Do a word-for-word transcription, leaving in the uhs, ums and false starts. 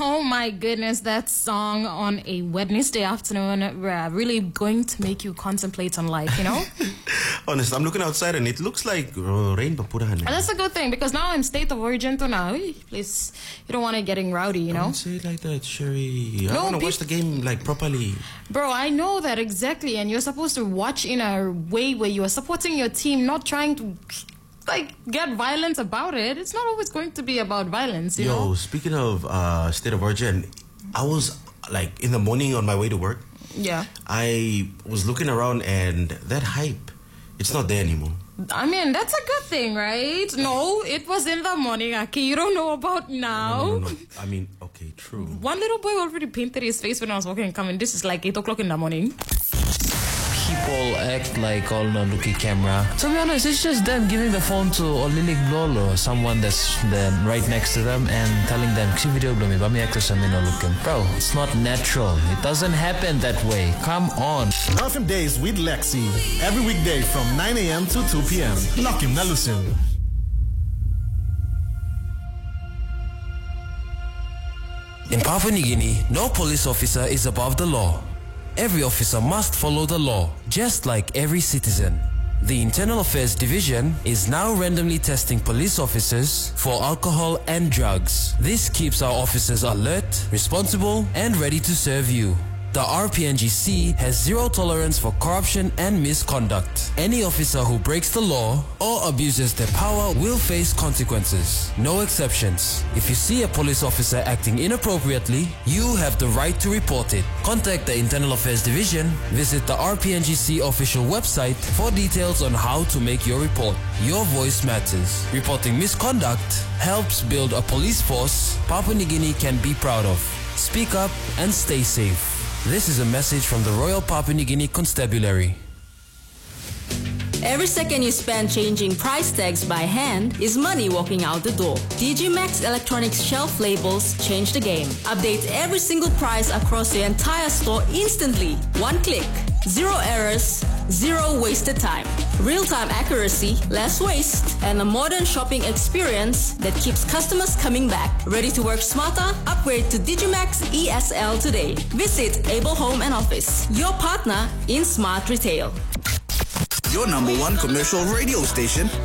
Oh my goodness, that song on a Wednesday afternoon uh, really going to make you contemplate on life, you know? Honest, I'm looking outside and it looks like uh, rain. And that's a good thing because now I'm state of origin to now. Please, you don't want it getting rowdy, you know? Don't say it like that, Sherry. I No, want to pe- watch the game like properly. Bro, I know that exactly, and you're supposed to watch in a way where you are supporting your team, not trying to like get violent about it. It's not always going to be about violence, you Yo, know? speaking of uh, state of origin, I was like in the morning on my way to work. Yeah. I was looking around and that hype, it's not there anymore. I mean, that's a good thing, right? No, it was in the morning, Aki. You don't know about now. No, no, no, no. I mean, okay, true. One little boy already painted his face when I was walking and coming. This is like eight o'clock in the morning. People act like all no looky camera. To be honest, it's just them giving the phone to Olilik Blolo or someone that's then right next to them and telling them, "See video blow me, but me actors no looking." Bro, it's not natural. It doesn't happen that way. Come on. Half Days with Lexi. Every weekday from nine a.m. to two p.m. Lock him, Nalusin. In Papua New Guinea, no police officer is above the law. Every officer must follow the law, just like every citizen. The Internal Affairs Division is now randomly testing police officers for alcohol and drugs. This keeps our officers alert, responsible, and ready to serve you. The R P N G C has zero tolerance for corruption and misconduct. Any officer who breaks the law or abuses their power will face consequences. No exceptions. If you see a police officer acting inappropriately, you have the right to report it. Contact the Internal Affairs Division, visit the R P N G C official website for details on how to make your report. Your voice matters. Reporting misconduct helps build a police force Papua New Guinea can be proud of. Speak up and stay safe. This is a message from the Royal Papua New Guinea Constabulary. Every second you spend changing price tags by hand is money walking out the door. D G Max Electronics shelf labels change the game. Update every single price across the entire store instantly. One click. Zero errors, zero wasted time. Real-time accuracy, less waste, and a modern shopping experience that keeps customers coming back. Ready to work smarter? Upgrade to Digimax E S L today. Visit Able Home and Office, your partner in smart retail. Your number one commercial radio station